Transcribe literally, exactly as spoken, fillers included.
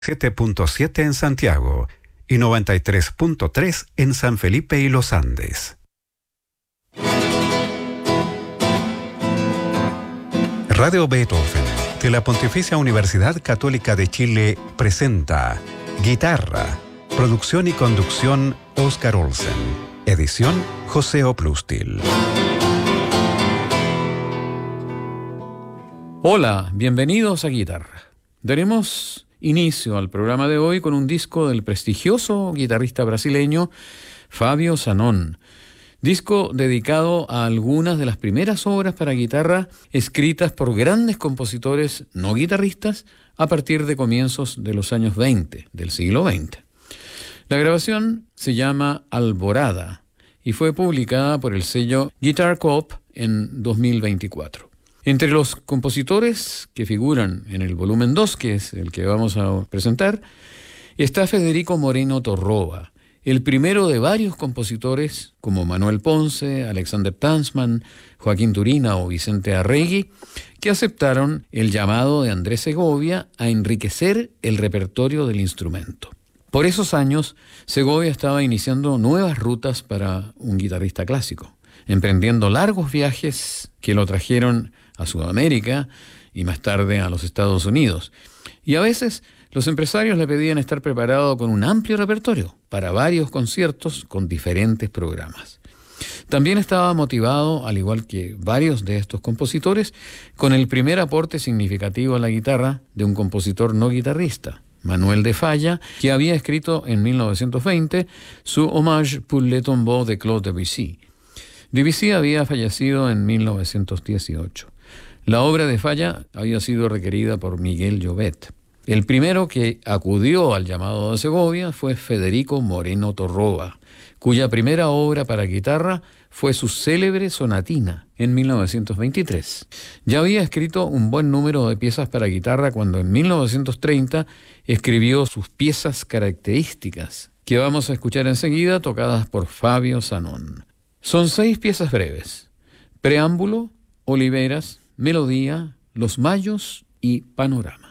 siete punto siete en Santiago y noventa y tres punto tres en San Felipe y Los Andes. Radio Beethoven de la Pontificia Universidad Católica de Chile presenta Guitarra, producción y conducción Óscar Olsen, edición José Oplustil. Hola, bienvenidos a Guitarra. Daremos inicio al programa de hoy con un disco del prestigioso guitarrista brasileño Fábio Zanon. Disco dedicado a algunas de las primeras obras para guitarra escritas por grandes compositores no guitarristas a partir de comienzos de los años veinte del siglo veinte. La grabación se llama Alvorada y fue publicada por el sello Guitar Coop en dos mil veinticuatro. Entre los compositores que figuran en el volumen dos, que es el que vamos a presentar, está Federico Moreno Torroba, el primero de varios compositores como Manuel Ponce, Alexander Tansman, Joaquín Turina o Vicente Arregui, que aceptaron el llamado de Andrés Segovia a enriquecer el repertorio del instrumento. Por esos años, Segovia estaba iniciando nuevas rutas para un guitarrista clásico, emprendiendo largos viajes que lo trajeron a Sudamérica y más tarde a los Estados Unidos. Y a veces los empresarios le pedían estar preparado con un amplio repertorio para varios conciertos con diferentes programas. También estaba motivado, al igual que varios de estos compositores, con el primer aporte significativo a la guitarra de un compositor no guitarrista, Manuel de Falla, que había escrito en mil novecientos veinte su Hommage pour le tombeau de Claude Debussy. Debussy había fallecido en mil novecientos dieciocho. La obra de Falla había sido requerida por Miguel Llobet. El primero que acudió al llamado de Segovia fue Federico Moreno Torroba, cuya primera obra para guitarra fue su célebre sonatina en mil novecientos veintitrés. Ya había escrito un buen número de piezas para guitarra cuando en mil novecientos treinta escribió sus piezas características, que vamos a escuchar enseguida, tocadas por Fábio Zanon. Son seis piezas breves: Preámbulo, Oliveras, Melodía, Los Mayos y Panorama.